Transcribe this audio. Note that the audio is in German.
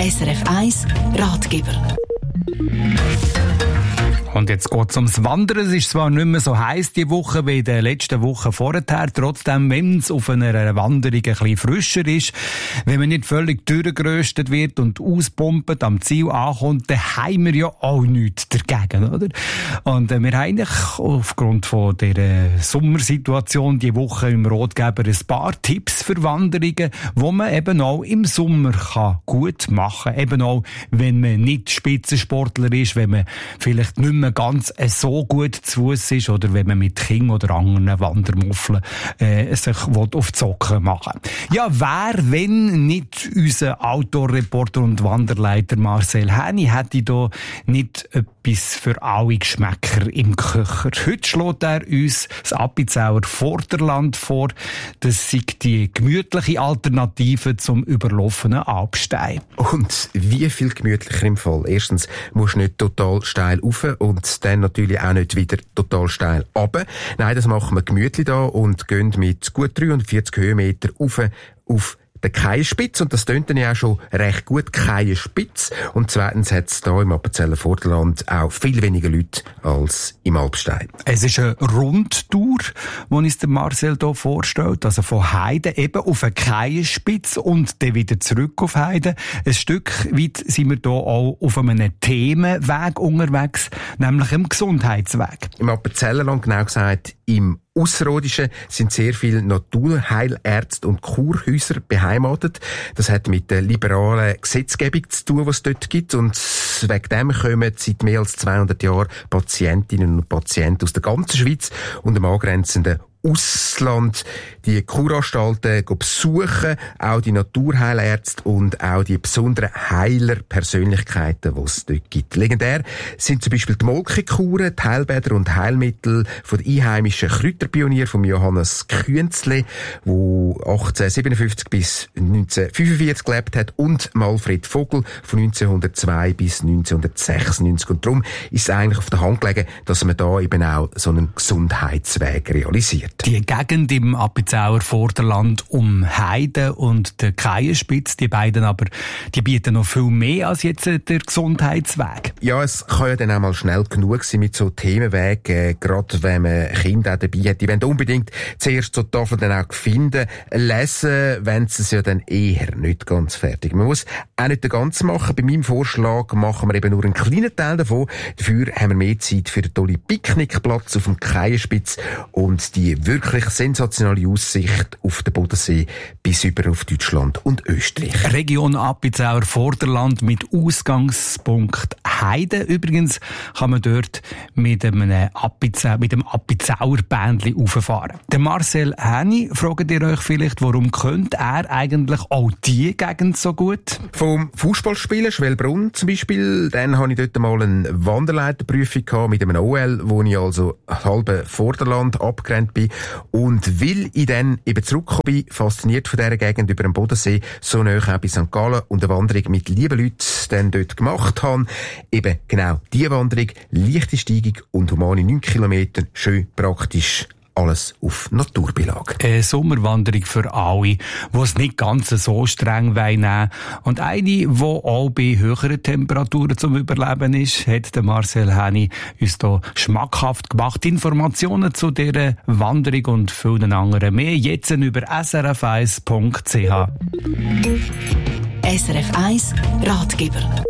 SRF 1 Ratgeber. Und jetzt geht es ums Wandern. Es ist zwar nicht mehr so heiß die Woche wie in den letzten Wochen vorher. Trotzdem, wenn es auf einer Wanderung ein bisschen frischer ist, wenn man nicht völlig durchgeröstet wird und auspumpt, am Ziel ankommt, dann haben wir ja auch nichts dagegen, oder? Und wir haben eigentlich aufgrund von dieser Sommersituation die Woche im Ratgeber ein paar Tipps für Wanderungen, die man eben auch im Sommer gut machen kann. Eben auch, wenn man nicht Spitzensportler ist, wenn man vielleicht nicht mehr ganz so gut zu Fuss ist oder wenn man mit Kindern oder anderen Wandermuffeln sich auf die Socken machen will. Ja, wer, wenn nicht unser Outdoor-Reporter und Wanderleiter Marcel Häni, hätte da nicht etwas für alle Geschmäcker im Köcher. Heute schlägt er uns das Appenzauer Vorderland vor. Das ist die gemütliche Alternative zum überlaufenen Alpstein. Und wie viel gemütlicher im Fall? Erstens musst du nicht total steil rauf und dann natürlich auch nicht wieder total steil runter. Nein, das machen wir gemütlich da und gehen mit gut 340 Höhenmeter auf der Keienspitze. Und das tönt dann ja auch schon recht gut, Keienspitze. Und zweitens hat es hier im Appenzeller Vorderland auch viel weniger Leute als im Alpstein. Es ist eine Rundtour, die uns der Marcel hier vorstellt. Also von Heide eben auf eine Keienspitze und dann wieder zurück auf Heide. Ein Stück weit sind wir hier auch auf einem Themenweg unterwegs, nämlich im Gesundheitsweg. Im Appenzellerland, genau gesagt im Ausserrhodischen, sind sehr viele Naturheilärzte und Kurhäuser beheimatet. Das hat mit der liberalen Gesetzgebung zu tun, was es dort gibt. Und wegen dem kommen seit mehr als 200 Jahren Patientinnen und Patienten aus der ganzen Schweiz und dem angrenzenden Ausland die Kuranstalten besuchen, auch die Naturheilärzte und auch die besonderen Heilerpersönlichkeiten, die es dort gibt. Legendär sind zum Beispiel die Molkekuren, die Heilbäder und Heilmittel von den einheimischen Kräuterpionier von Johannes Künzle, der 1857 bis 1945 gelebt hat, und Malfred Vogel von 1902 bis 1996. Und darum ist es eigentlich auf der Hand gelegen, dass man da eben auch so einen Gesundheitsweg realisiert. Die Gegend im Appenzauer Vorderland um Heide und der Keienspitze, die beiden aber, die bieten noch viel mehr als jetzt der Gesundheitsweg. Ja, es kann ja dann auch mal schnell genug sein mit so Themenwegen, gerade wenn man Kinder auch dabei hat. Die wollen unbedingt zuerst so Tafel dann auch finden, lesen, wenn sie es ja dann eher nicht ganz fertig. Man muss auch nicht den ganzen machen. Bei meinem Vorschlag machen wir eben nur einen kleinen Teil davon. Dafür haben wir mehr Zeit für den tollen Picknickplatz auf dem Keienspitz und die wirklich sensationelle Aussicht auf den Bodensee bis über auf Deutschland und Österreich. Region Appenzauer Vorderland mit Ausgangspunkt Heide. Übrigens kann man dort mit dem Appenzauer Bändli rauffahren. Der Marcel Häni, fragt ihr euch vielleicht, warum könnte er eigentlich auch die Gegend so gut? Vom Fußballspielen, Schwellbrunn zum Beispiel, dann habe ich dort mal eine Wanderleiterprüfung gehabt mit einem OL, wo ich also halbe Vorderland abgerannt bin. Und weil ich dann eben zurückgekommen bin, fasziniert von dieser Gegend über den Bodensee, so nahe auch bei St. Gallen und eine Wanderung mit lieben Leuten dann dort gemacht habe. Eben genau diese Wanderung, leichte Steigung und humane 9 Kilometer, schön praktisch. Alles auf Naturbeilage. Eine Sommerwanderung für alle, die es nicht ganz so streng nehmen. Und eine, die auch bei höheren Temperaturen zum Überleben ist, hat der Marcel Häni uns hier schmackhaft gemacht. Informationen zu dieser Wanderung und vielen anderen mehr jetzt über srf1.ch. SRF 1 Ratgeber.